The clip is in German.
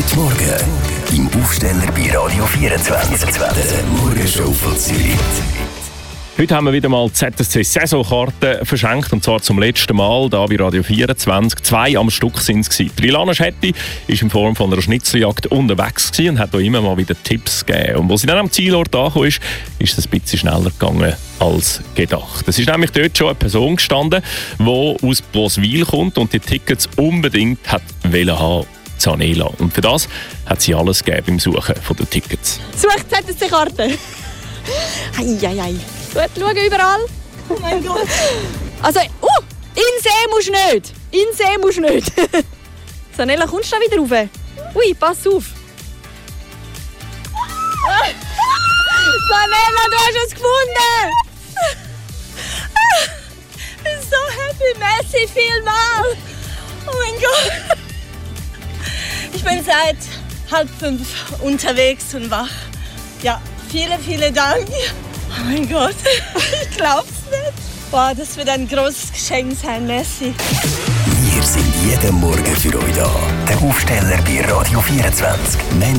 Die Morgen im Aufsteller bei Radio 24. Der Morgenshow von Zürich. Heute haben wir wieder mal ZSC-Saisonkarten verschenkt, und zwar zum letzten Mal hier bei Radio 24. 2 am Stück sind es. Ilana Schetti war in Form von einer Schnitzeljagd unterwegs und hat hier immer mal wieder Tipps gegeben. Und als sie dann am Zielort angekommen ist es ein bisschen schneller gegangen als gedacht. Es ist nämlich dort schon eine Person gestanden, die aus Boswil kommt und die Tickets unbedingt hat haben. Zanela. Und für das hat sie alles gegeben beim Suchen von den Tickets. Sucht ZSC-Karten. Eieiei. Gut, schauen überall. Oh mein Gott. Also, in See musst du nicht. In See musst du nicht. Zanela, kommst du da wieder rauf? Ui, pass auf. Zanela, du hast es gefunden. Ich bin so happy. Merci vielmals. Oh mein Gott. Ich bin seit 4:30 unterwegs und wach. Ja, vielen Dank. Oh mein Gott, ich glaub's nicht. Boah, das wird ein großes Geschenk sein, merci. Wir sind jeden Morgen für euch da. Der Aufsteller bei Radio 24.